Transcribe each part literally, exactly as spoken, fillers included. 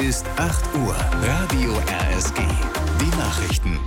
ist acht Uhr. Radio R S G. Die Nachrichten.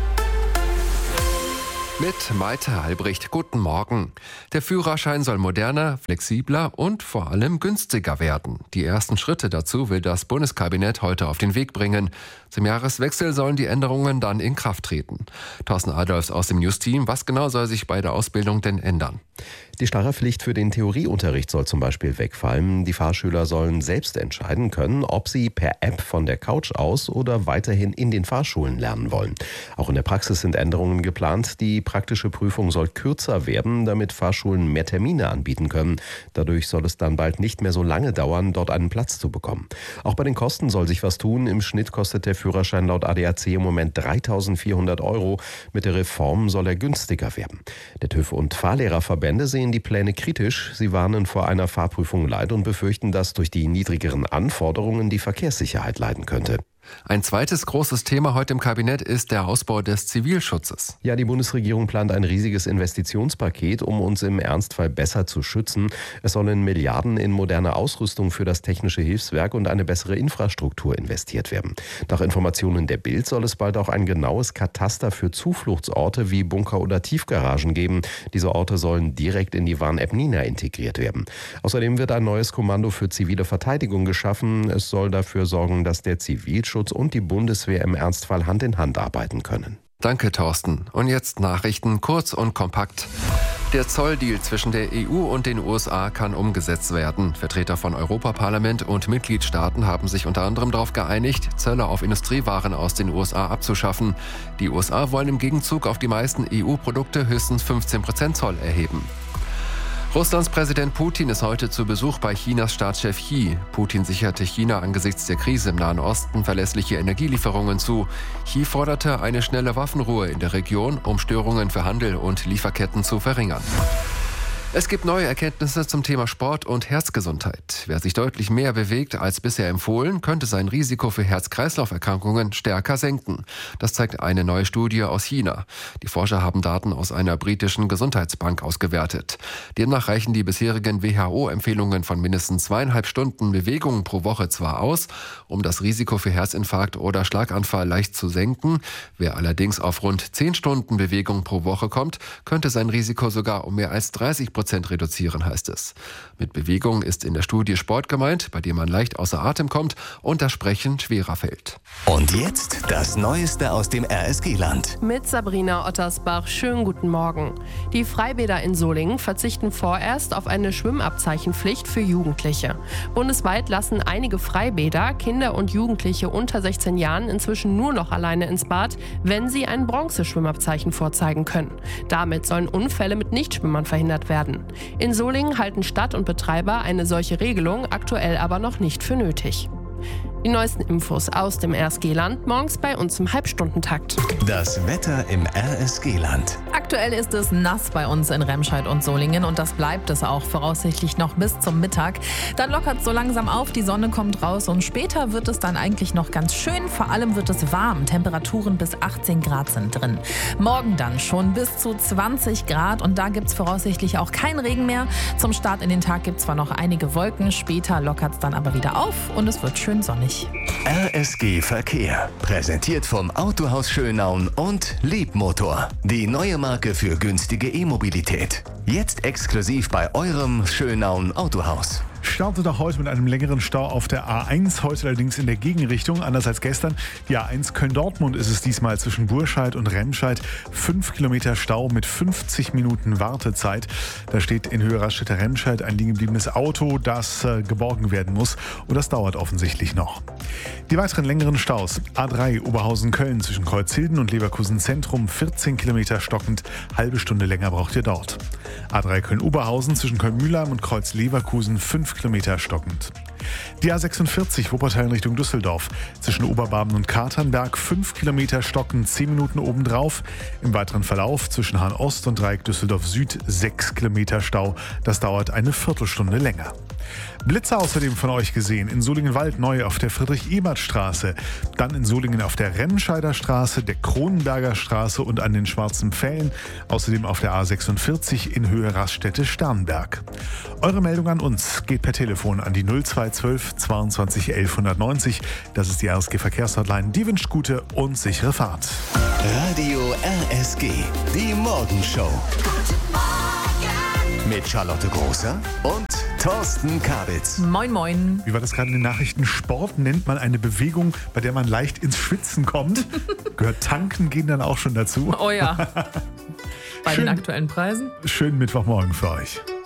Mit Maite Albrecht, guten Morgen. Der Führerschein soll moderner, flexibler und vor allem günstiger werden. Die ersten Schritte dazu will das Bundeskabinett heute auf den Weg bringen. Zum Jahreswechsel sollen die Änderungen dann in Kraft treten. Thorsten Adolfs aus dem News-Team, was genau soll sich bei der Ausbildung denn ändern? Die starre Pflicht für den Theorieunterricht soll zum Beispiel wegfallen. Die Fahrschüler sollen selbst entscheiden können, ob sie per App von der Couch aus oder weiterhin in den Fahrschulen lernen wollen. Auch in der Praxis sind Änderungen geplant. Die praktische Prüfung soll kürzer werden, damit Fahrschulen mehr Termine anbieten können. Dadurch soll es dann bald nicht mehr so lange dauern, dort einen Platz zu bekommen. Auch bei den Kosten soll sich was tun. Im Schnitt kostet der Führerschein laut A D A C im Moment dreitausendvierhundert Euro. Mit der Reform soll er günstiger werden. Der TÜV und Fahrlehrerverbände sehen die Pläne kritisch. Sie warnen vor einer Fahrprüfung Leid und befürchten, dass durch die niedrigeren Anforderungen die Verkehrssicherheit leiden könnte. Ein zweites großes Thema heute im Kabinett ist der Ausbau des Zivilschutzes. Ja, die Bundesregierung plant ein riesiges Investitionspaket, um uns im Ernstfall besser zu schützen. Es sollen Milliarden in moderne Ausrüstung für das Technische Hilfswerk und eine bessere Infrastruktur investiert werden. Nach Informationen der Bild soll es bald auch ein genaues Kataster für Zufluchtsorte wie Bunker oder Tiefgaragen geben. Diese Orte sollen direkt in die Warn-App Nina integriert werden. Außerdem wird ein neues Kommando für zivile Verteidigung geschaffen. Es soll dafür sorgen, dass der Zivilschutz und die Bundeswehr im Ernstfall Hand in Hand arbeiten können. Danke, Thorsten. Und jetzt Nachrichten kurz und kompakt. Der Zolldeal zwischen der E U und den U S A kann umgesetzt werden. Vertreter von Europaparlament und Mitgliedstaaten haben sich unter anderem darauf geeinigt, Zölle auf Industriewaren aus den U S A abzuschaffen. Die U S A wollen im Gegenzug auf die meisten E U-Produkte höchstens fünfzehn Prozent Zoll erheben. Russlands Präsident Putin ist heute zu Besuch bei Chinas Staatschef Xi. Putin sicherte China angesichts der Krise im Nahen Osten verlässliche Energielieferungen zu. Xi forderte eine schnelle Waffenruhe in der Region, um Störungen für Handel und Lieferketten zu verringern. Es gibt neue Erkenntnisse zum Thema Sport und Herzgesundheit. Wer sich deutlich mehr bewegt als bisher empfohlen, könnte sein Risiko für Herz-Kreislauf-Erkrankungen stärker senken. Das zeigt eine neue Studie aus China. Die Forscher haben Daten aus einer britischen Gesundheitsbank ausgewertet. Demnach reichen die bisherigen W H O-Empfehlungen von mindestens zweieinhalb Stunden Bewegung pro Woche zwar aus, um das Risiko für Herzinfarkt oder Schlaganfall leicht zu senken. Wer allerdings auf rund zehn Stunden Bewegung pro Woche kommt, könnte sein Risiko sogar um mehr als dreißig Prozent reduzieren, heißt es. Mit Bewegung ist in der Studie Sport gemeint, bei dem man leicht außer Atem kommt und das Sprechen schwerer fällt. Und jetzt das Neueste aus dem R S G-Land. Mit Sabrina Ottersbach, schönen guten Morgen. Die Freibäder in Solingen verzichten vorerst auf eine Schwimmabzeichenpflicht für Jugendliche. Bundesweit lassen einige Freibäder Kinder und Jugendliche unter sechzehn Jahren inzwischen nur noch alleine ins Bad, wenn sie ein Bronzeschwimmabzeichen vorzeigen können. Damit sollen Unfälle mit Nichtschwimmern verhindert werden. In Solingen halten Stadt und Betreiber eine solche Regelung aktuell aber noch nicht für nötig. Die neuesten Infos aus dem R S G-Land morgens bei uns im Halbstundentakt. Das Wetter im R S G-Land. Aktuell ist es nass bei uns in Remscheid und Solingen und das bleibt es auch voraussichtlich noch bis zum Mittag. Dann lockert es so langsam auf, die Sonne kommt raus und später wird es dann eigentlich noch ganz schön. Vor allem wird es warm, Temperaturen bis achtzehn Grad sind drin. Morgen dann schon bis zu zwanzig Grad und da gibt es voraussichtlich auch keinen Regen mehr. Zum Start in den Tag gibt es zwar noch einige Wolken, später lockert es dann aber wieder auf und es wird schön sonnig. R S G Verkehr. Präsentiert vom Autohaus Schönaun und Liebmotor. Die neue Marke für günstige E-Mobilität. Jetzt exklusiv bei eurem Schönaun Autohaus. Startet auch heute mit einem längeren Stau auf der A eins, heute allerdings in der Gegenrichtung, anders als gestern. Die A eins Köln-Dortmund ist es diesmal zwischen Burscheid und Remscheid. Fünf Kilometer Stau mit fünfzig Minuten Wartezeit. Da steht in Höhe Raststätte Remscheid ein liegen gebliebenes Auto, das äh, geborgen werden muss. Und das dauert offensichtlich noch. Die weiteren längeren Staus. A drei Oberhausen-Köln zwischen Kreuzhilden und Leverkusen Zentrum. vierzehn Kilometer stockend, halbe Stunde länger braucht ihr dort. A drei Köln-Oberhausen zwischen Köln-Mühlheim und Kreuz-Leverkusen fünf Kilometer stockend. Die A sechsundvierzig Wuppertal in Richtung Düsseldorf. Zwischen Oberbarmen und Katernberg fünf Kilometer stockend, zehn Minuten obendrauf. Im weiteren Verlauf zwischen Hahn Ost und Dreieck Düsseldorf Süd sechs Kilometer Stau. Das dauert eine Viertelstunde länger. Blitze außerdem von euch gesehen. In Solingen-Wald neu auf der Friedrich-Ebert-Straße. Dann in Solingen auf der Remscheider Straße, der Kronenberger Straße und an den Schwarzen Pfählen. Außerdem auf der A sechsundvierzig in Höhe Raststätte-Sternberg. Eure Meldung an uns geht per Telefon an die null zwei zwölf zweiundzwanzig elf neunzig. Das ist die R S G-Verkehrshotline. Die wünscht gute und sichere Fahrt. Radio R S G, die Morgenshow. Mit Charlotte Großer und Thorsten Kabitz. Moin, moin. Wie war das gerade in den Nachrichten? Sport nennt man eine Bewegung, bei der man leicht ins Schwitzen kommt. Gehört Tanken, gehen dann auch schon dazu. Oh ja. Bei Schön, den aktuellen Preisen. Schönen Mittwochmorgen für euch.